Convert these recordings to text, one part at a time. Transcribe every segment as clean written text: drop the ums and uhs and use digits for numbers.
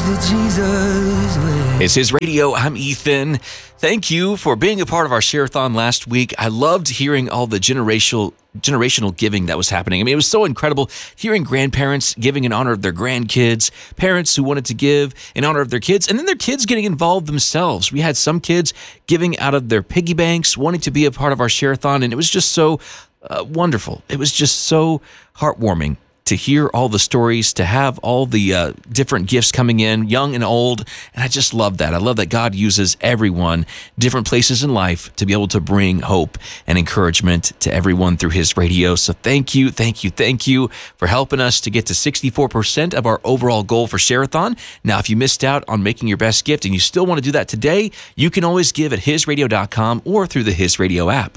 the Jesus way. It's His Radio. I'm Ethan. Thank you for being a part of our Share-a-thon last week. I loved hearing all the generational giving that was happening. I mean, it was so incredible hearing grandparents giving in honor of their grandkids, parents who wanted to give in honor of their kids, and then their kids getting involved themselves. We had some kids giving out of their piggy banks, wanting to be a part of our Share-a-thon, and it was just so wonderful. It was just so heartwarming to hear all the stories, to have all the different gifts coming in, young and old. And I just love that. I love that God uses everyone, different places in life, to be able to bring hope and encouragement to everyone through His radio. So thank you for helping us to get to 64% of our overall goal for Share-a-thon. Now, if you missed out on making your best gift and you still want to do that today, you can always give at hisradio.com or through the His Radio app.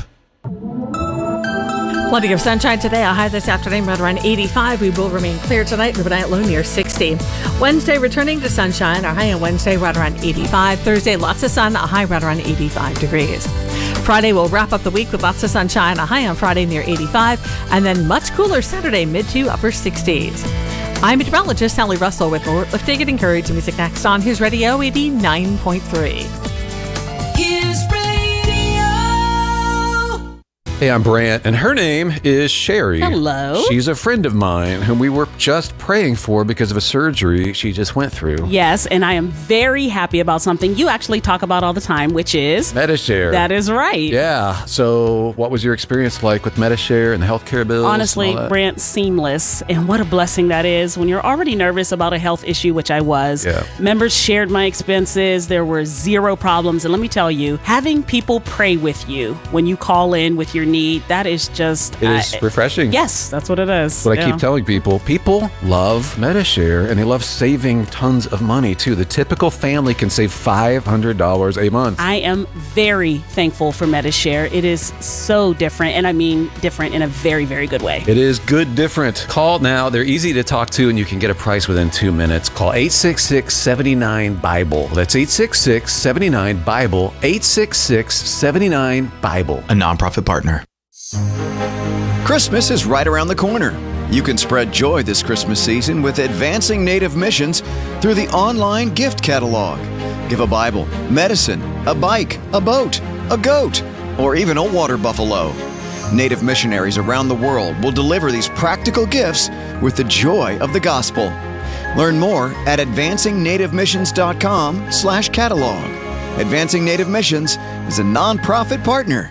Plenty of sunshine today. A high this afternoon right around 85. We will remain clear tonight. Overnight low near 60. Wednesday returning to sunshine. Our high on Wednesday right around 85. Thursday lots of sun. A high right around 85 degrees. Friday we'll wrap up the week with lots of sunshine. A high on Friday near 85. And then much cooler Saturday, mid to upper 60s. I'm meteorologist Sally Russell with more Uplifting and Encouraging music next on His Radio 89.3. Hey, I'm Brant, and her name is Sherry. Hello. She's a friend of mine whom we were just praying for because of a surgery she just went through. Yes, and I am very happy about something you actually talk about all the time, which is Medi-Share. That is right. Yeah. So what was your experience like with Medi-Share and the healthcare bills? Honestly, Brant, seamless. And what a blessing that is when you're already nervous about a health issue, which I was. Yeah. Members shared my expenses. There were zero problems. And let me tell you, having people pray with you when you call in with your need, that is just... It is refreshing. Yes, that's what it is. What I keep telling people love Medi-Share, and they love saving tons of money, too. The typical family can save $500 a month. I am very thankful for Medi-Share. It is so different, and I mean different in a very, very good way. It is good different. Call now. They're easy to talk to, and you can get a price within 2 minutes. Call 866-79-BIBLE. That's 866-79-BIBLE. 866-79-BIBLE. A nonprofit partner. Christmas is right around the corner. You can spread joy this Christmas season with Advancing Native Missions through the online gift catalog. Give a Bible, medicine, a bike, a boat, a goat, or even a water buffalo. Native missionaries around the world will deliver these practical gifts with the joy of the gospel. Learn more at advancingNativeMissions.com/catalog. Advancing Native Missions is a nonprofit partner.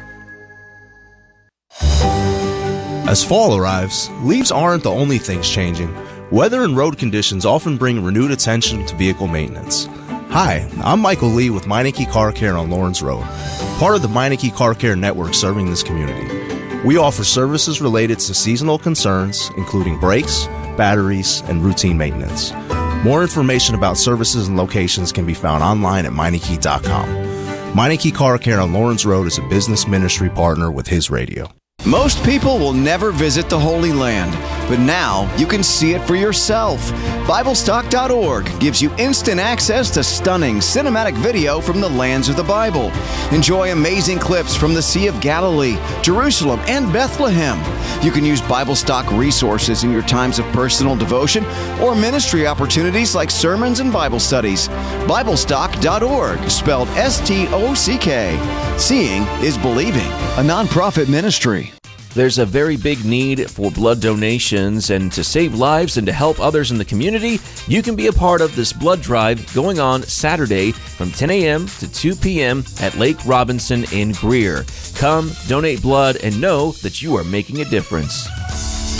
As fall arrives, leaves aren't the only things changing. Weather and road conditions often bring renewed attention to vehicle maintenance. Hi, I'm Michael Lee with Meineke Car Care on Lawrence Road, part of the Meineke Car Care network serving this community. We offer services related to seasonal concerns, including brakes, batteries, and routine maintenance. More information about services and locations can be found online at Meineke.com. Meineke Car Care on Lawrence Road is a business ministry partner with His Radio. Most people will never visit the Holy Land, but now you can see it for yourself. BibleStock.org gives you instant access to stunning cinematic video from the lands of the Bible. Enjoy amazing clips from the Sea of Galilee, Jerusalem, and Bethlehem. You can use BibleStock resources in your times of personal devotion or ministry opportunities like sermons and Bible studies. BibleStock.org, spelled S-T-O-C-K. Seeing is believing, a nonprofit ministry. There's a very big need for blood donations, and to save lives and to help others in the community, you can be a part of this blood drive going on Saturday from 10 a.m. to 2 p.m. at Lake Robinson in Greer. Come, donate blood, and know that you are making a difference.